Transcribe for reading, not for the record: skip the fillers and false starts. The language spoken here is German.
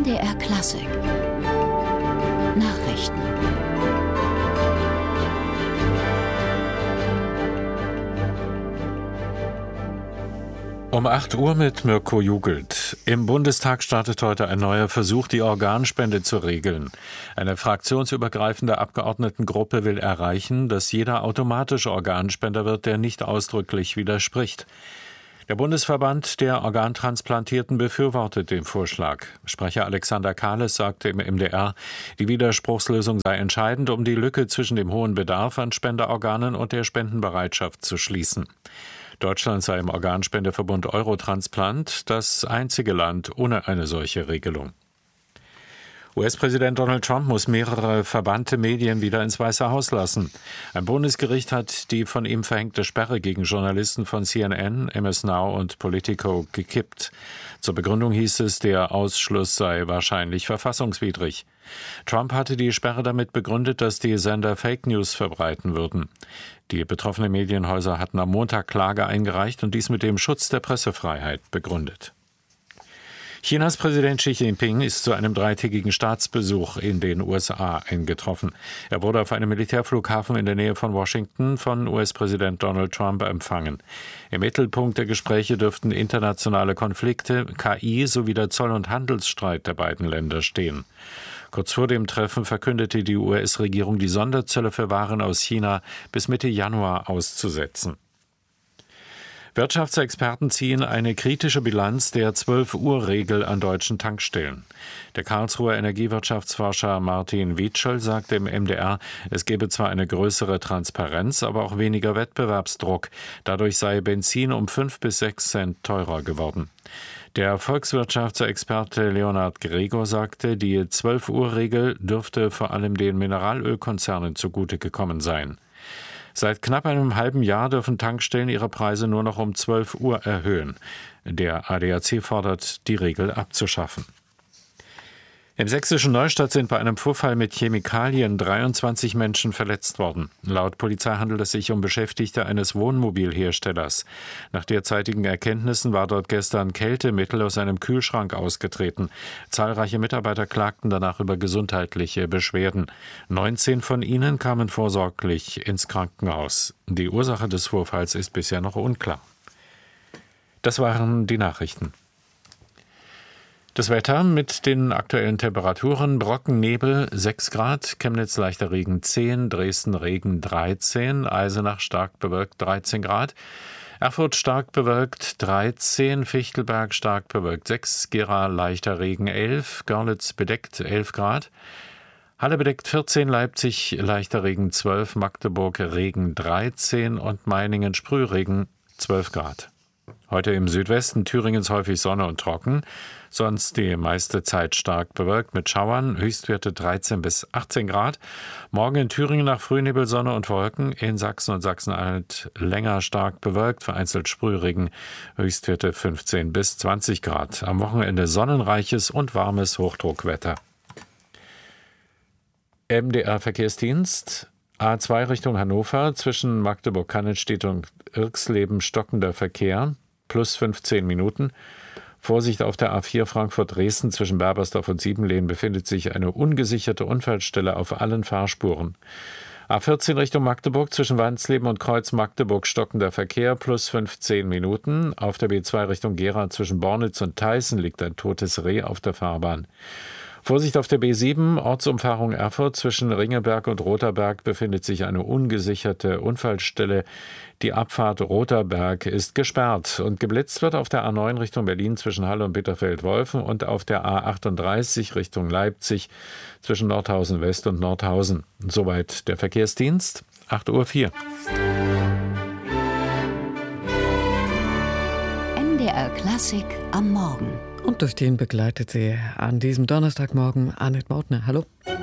MDR Klassik Nachrichten. Um 8 Uhr mit Mirko Jugelt. Im Bundestag startet heute ein neuer Versuch, die Organspende zu regeln. Eine fraktionsübergreifende Abgeordnetengruppe will erreichen, dass jeder automatisch Organspender wird, der nicht ausdrücklich widerspricht. Der Bundesverband der Organtransplantierten befürwortet den Vorschlag. Sprecher Alexander Kahles sagte im MDR, die Widerspruchslösung sei entscheidend, um die Lücke zwischen dem hohen Bedarf an Spenderorganen und der Spendenbereitschaft zu schließen. Deutschland sei im Organspendeverbund Eurotransplant das einzige Land ohne eine solche Regelung. US-Präsident Donald Trump muss mehrere verbannte Medien wieder ins Weiße Haus lassen. Ein Bundesgericht hat die von ihm verhängte Sperre gegen Journalisten von CNN, MS Now und Politico gekippt. Zur Begründung hieß es, der Ausschluss sei wahrscheinlich verfassungswidrig. Trump hatte die Sperre damit begründet, dass die Sender Fake News verbreiten würden. Die betroffenen Medienhäuser hatten am Montag Klage eingereicht und dies mit dem Schutz der Pressefreiheit begründet. Chinas Präsident Xi Jinping ist zu einem 3-tägigen Staatsbesuch in den USA eingetroffen. Er wurde auf einem Militärflughafen in der Nähe von Washington von US-Präsident Donald Trump empfangen. Im Mittelpunkt der Gespräche dürften internationale Konflikte, KI sowie der Zoll- und Handelsstreit der beiden Länder stehen. Kurz vor dem Treffen verkündete die US-Regierung, die Sonderzölle für Waren aus China bis Mitte Januar auszusetzen. Wirtschaftsexperten ziehen eine kritische Bilanz der 12-Uhr-Regel an deutschen Tankstellen. Der Karlsruher Energiewirtschaftsforscher Martin Wietschel sagte im MDR, es gebe zwar eine größere Transparenz, aber auch weniger Wettbewerbsdruck. Dadurch sei Benzin um 5 bis 6 Cent teurer geworden. Der Volkswirtschaftsexperte Leonhard Gregor sagte, die 12-Uhr-Regel dürfte vor allem den Mineralölkonzernen zugute gekommen sein. Seit knapp einem halben Jahr dürfen Tankstellen ihre Preise nur noch um 12 Uhr erhöhen. Der ADAC fordert, die Regel abzuschaffen. Im sächsischen Neustadt sind bei einem Vorfall mit Chemikalien 23 Menschen verletzt worden. Laut Polizei handelt es sich um Beschäftigte eines Wohnmobilherstellers. Nach derzeitigen Erkenntnissen war dort gestern Kältemittel aus einem Kühlschrank ausgetreten. Zahlreiche Mitarbeiter klagten danach über gesundheitliche Beschwerden. 19 von ihnen kamen vorsorglich ins Krankenhaus. Die Ursache des Vorfalls ist bisher noch unklar. Das waren die Nachrichten. Das Wetter mit den aktuellen Temperaturen: Brocken, Nebel 6 Grad, Chemnitz leichter Regen 10, Dresden Regen 13, Eisenach stark bewölkt 13 Grad, Erfurt stark bewölkt 13, Fichtelberg stark bewölkt 6, Gera leichter Regen 11, Görlitz bedeckt 11 Grad, Halle bedeckt 14, Leipzig leichter Regen 12, Magdeburg Regen 13 und Meiningen Sprühregen 12 Grad. Heute im Südwesten Thüringens häufig Sonne und trocken, sonst die meiste Zeit stark bewölkt mit Schauern, Höchstwerte 13 bis 18 Grad. Morgen in Thüringen nach Frühnebel, Sonne und Wolken, in Sachsen und Sachsen-Anhalt länger stark bewölkt, vereinzelt Sprühregen, Höchstwerte 15 bis 20 Grad. Am Wochenende sonnenreiches und warmes Hochdruckwetter. MDR-Verkehrsdienst. A2 Richtung Hannover, zwischen Magdeburg-Cannelstedt und Irxleben stockender Verkehr, plus 15 Minuten. Vorsicht auf der A4 Frankfurt-Dresden, zwischen Berbersdorf und Siebenlehen befindet sich eine ungesicherte Unfallstelle auf allen Fahrspuren. A14 Richtung Magdeburg, zwischen Wansleben und Kreuz Magdeburg stockender Verkehr, plus 15 Minuten. Auf der B2 Richtung Gera, zwischen Bornitz und Theißen liegt ein totes Reh auf der Fahrbahn. Vorsicht auf der B7, Ortsumfahrung Erfurt, zwischen Ringelberg und Rotherberg befindet sich eine ungesicherte Unfallstelle. Die Abfahrt Rotherberg ist gesperrt und geblitzt wird auf der A9 Richtung Berlin zwischen Halle und Bitterfeld-Wolfen und auf der A38 Richtung Leipzig zwischen Nordhausen West und Nordhausen. Soweit der Verkehrsdienst, 8:04 Uhr. MDR Klassik am Morgen. Und durch den begleitet sie an diesem Donnerstagmorgen Annette Mautner. Hallo.